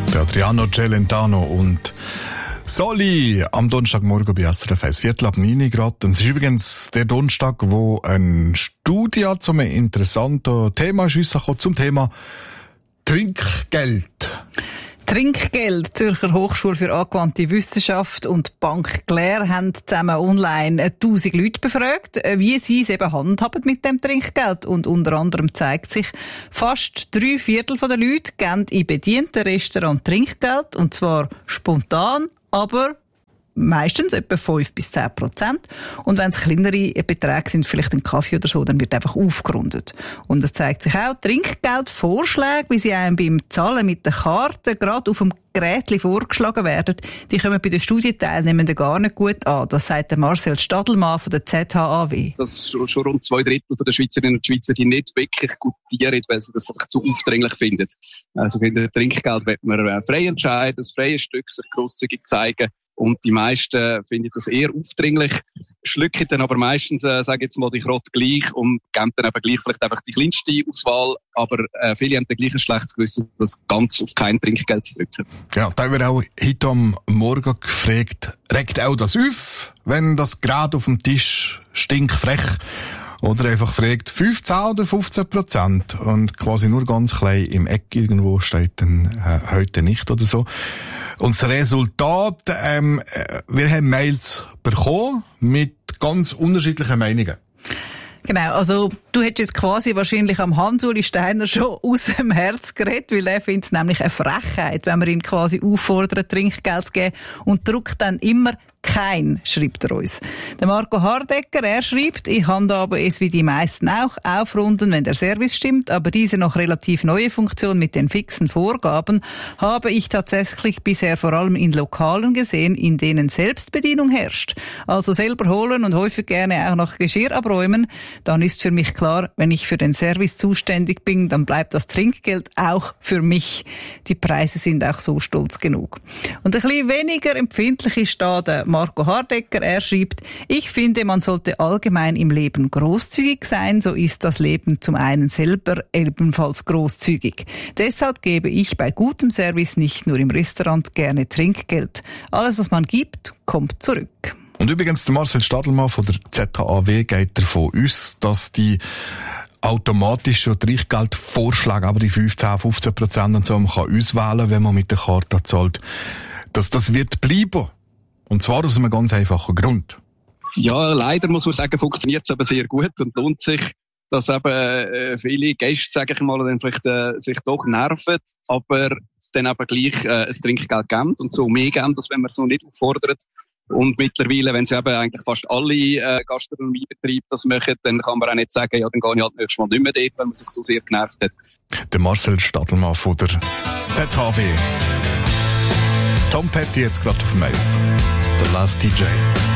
Der Adriano Celentano und Soli am Donnerstagmorgen bei SRF 1, 8:45 Grad. Und es ist übrigens der Donnerstag, wo eine Studie zu einem interessanten Thema ist, zum Thema Trinkgeld. Trinkgeld. Zürcher Hochschule für angewandte Wissenschaft und Bank Claire haben zusammen online 1000 Leute befragt, wie sie es eben handhaben mit dem Trinkgeld. Und unter anderem zeigt sich, fast 3/4 der Leute geben in bedienten Restaurants Trinkgeld, und zwar spontan, aber meistens etwa 5-10%. Und wenn es kleinere Beträge sind, vielleicht ein Kaffee oder so, dann wird einfach aufgerundet. Und es zeigt sich auch, Trinkgeldvorschläge, wie sie einem beim Zahlen mit der Karte gerade auf dem Gerät vorgeschlagen werden, die kommen bei den Studienteilnehmenden gar nicht gut an. Das sagt der Marcel Stadelmann von der ZHAW. Dass schon rund 2/3 der Schweizerinnen und Schweizer die nicht wirklich gutieren, weil sie das zu aufdringlich finden. Also für das Trinkgeld wird man frei entscheiden, das freie Stück sich grosszügig zeigen. Und die meisten finden das eher aufdringlich, schlucken dann aber meistens, sage ich jetzt mal, die Krott gleich und geben dann eben gleich vielleicht einfach die kleinste Auswahl. Aber viele haben dann gleich ein schlechtes Gewissen, das ganz auf kein Trinkgeld zu drücken. Ja, da wird auch heute am Morgen gefragt, regt auch das auf, wenn das gerade auf dem Tisch stinkfrech oder einfach fragt 15 oder 15% und quasi nur ganz klein im Eck irgendwo steht dann heute nicht oder so. Und das Resultat, wir haben Mails bekommen mit ganz unterschiedlichen Meinungen. Genau, also du hättest jetzt quasi wahrscheinlich am Hans-Uli Steiner schon aus dem Herz geredet, weil er findet es nämlich eine Frechheit, wenn man ihn quasi auffordert, Trinkgeld zu geben, und druckt dann immer kein, schreibt er uns. Der Marco Hardecker, er schreibt, ich handhabe es wie die meisten auch, aufrunden, wenn der Service stimmt, aber diese noch relativ neue Funktion mit den fixen Vorgaben habe ich tatsächlich bisher vor allem in Lokalen gesehen, in denen Selbstbedienung herrscht. Also selber holen und häufig gerne auch noch Geschirr abräumen. Dann ist für mich klar, wenn ich für den Service zuständig bin, dann bleibt das Trinkgeld auch für mich. Die Preise sind auch so stolz genug. Und ein bisschen weniger empfindlich ist da der Marco Hardecker, er schreibt, ich finde, man sollte allgemein im Leben großzügig sein, so ist das Leben zum einen selber ebenfalls großzügig. Deshalb gebe ich bei gutem Service nicht nur im Restaurant gerne Trinkgeld. Alles, was man gibt, kommt zurück. Und übrigens, der Marcel Stadelmann von der ZHAW geht davon aus, dass die automatischen Trinkgeldvorschläge, aber die 15% und so, man kann auswählen, wenn man mit der Karte zahlt, dass das wird bleiben. Und zwar aus einem ganz einfachen Grund. Ja, leider muss man sagen, funktioniert es aber sehr gut und lohnt sich, dass eben viele Gäste, sage ich mal, dann vielleicht sich doch nerven, aber dann eben gleich ein Trinkgeld geben und so mehr geben, als wenn man so nicht auffordert. Und mittlerweile, wenn sie eben eigentlich fast alle Gastronomiebetriebe das machen, dann kann man auch nicht sagen, ja, dann gehe ich halt nächstes Mal nicht mehr dort, weil man sich so sehr genervt hat. Der Marcel Stadelmann von der ZHW. Tom Petty jetzt gerade auf dem Eis. Der Last DJ.